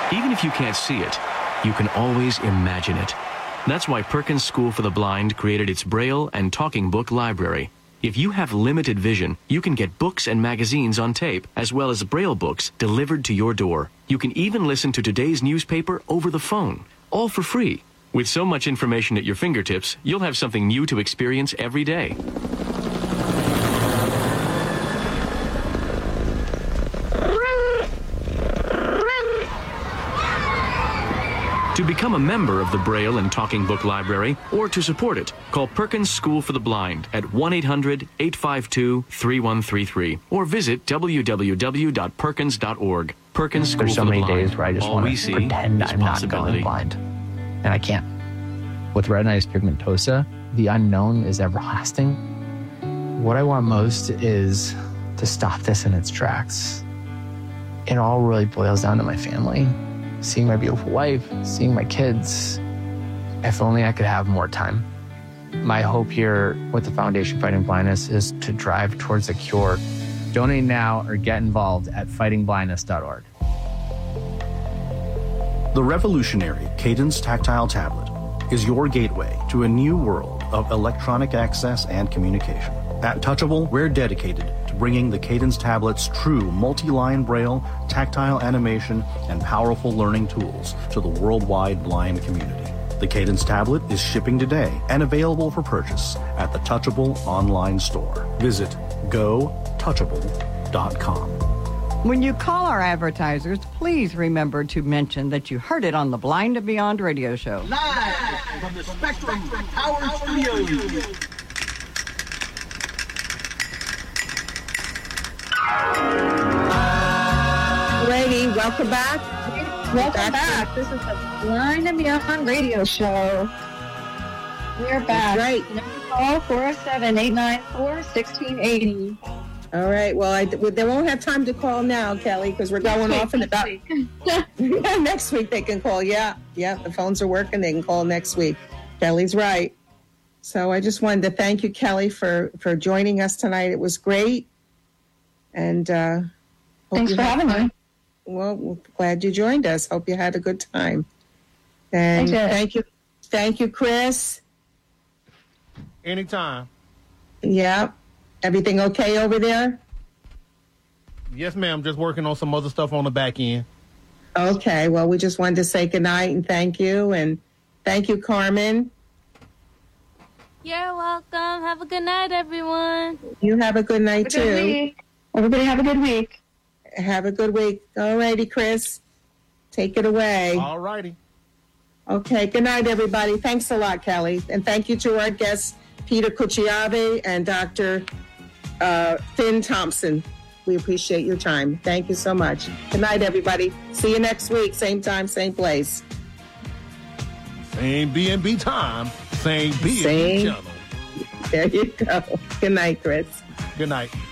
Even if you can't see it, you can always imagine it. That's why Perkins School for the Blind created its Braille and Talking Book library. If you have limited vision, you can get books and magazines on tape, as well as Braille books delivered to your door. You can even listen to today's newspaper over the phone, all for free. With so much information at your fingertips, you'll have something new to experience every day. To become a member of the Braille and Talking Book Library, or to support it, call Perkins School for the Blind at 1-800-852-3133 or visit www.perkins.org. Perkins School There's so for the many Blind. days where I just All want we to see pretend is I'm not possibility. going blind, and I can't. With retinitis pigmentosa, the unknown is everlasting. What I want most is to stop this in its tracks. It all really boils down to my family. Seeing my beautiful wife, seeing my kids. If only I could have more time. My hope here with the Foundation Fighting Blindness is to drive towards a cure. Donate now or get involved at fightingblindness.org. The revolutionary Cadence Tactile Tablet is your gateway to a new world of electronic access and communication. At Touchable, we're dedicated to bringing the Cadence tablet's true multi-line Braille, tactile animation, and powerful learning tools to the worldwide blind community. The Cadence tablet is shipping today and available for purchase at the Touchable online store. Visit gotouchable.com. When you call our advertisers, please remember to mention that you heard it on the Blind and Beyond radio show. Live from the Spectrum Power Studios. Lady, welcome back. Welcome back. This is the Blind and Beyond radio show. We are back. Right. Call 407-894-1680. All right. Well, they won't have time to call now, Kelly, because we're going off in about next week. They can call. Yeah. The phones are working. They can call next week. Kelly's right. So I just wanted to thank you, Kelly, for joining us tonight. It was great. And thanks for having me. Well, we're glad you joined us. Hope you had a good time. And thank you, Chris. Anytime. Yeah. Everything okay over there? Yes, ma'am. Just working on some other stuff on the back end. Okay. Well, we just wanted to say goodnight and thank you. And thank you, Carmen. You're welcome. Have a good night, everyone. You have a good night, too. Everybody have a good week. Have a good week. All righty, Chris. Take it away. All righty. Okay. Good night, everybody. Thanks a lot, Kelly. And thank you to our guests, Peter Cucciave and Dr. Finn Thompson. We appreciate your time. Thank you so much. Good night, everybody. See you next week. Same time, same place. Same B&B time. Same B&B channel. There you go. Good night, Chris. Good night.